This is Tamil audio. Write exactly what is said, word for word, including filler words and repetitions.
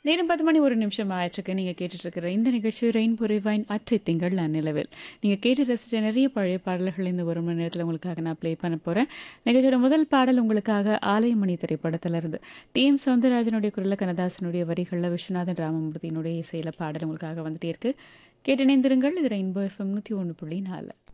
நேரம் பத்து மணி ஒரு நிமிஷம் ஆயிற்றுக்கு. நீங்க கேட்டுட்டு இருக்கிற இந்த நிகழ்ச்சி ரெயின்போ ரிவைன் அற்றை திங்கள் நன்னிலவில். நீங்க கேட்டு ரசிச்ச நிறைய பழைய பாடல்கள் இந்த ஒரு மணி நேரத்தில் உங்களுக்காக நான் ப்ளே பண்ண போறேன். நிகழ்ச்சியோட முதல் பாடல் உங்களுக்காக ஆலயமணி திரைப்படத்துல இருந்து டி எம் சௌந்தரராஜனுடைய குரல்ல, கண்ணதாசனுடைய வரிகளில், விஸ்வநாதன் ராமமூர்த்தியினுடைய இசையில பாடல் உங்களுக்காக வந்துட்டே இருக்கு. கேட்டு இணைந்திருங்கள். இது ரெயின்போ எஃப்எம் நூற்றி ஒன்று புள்ளி நாலு.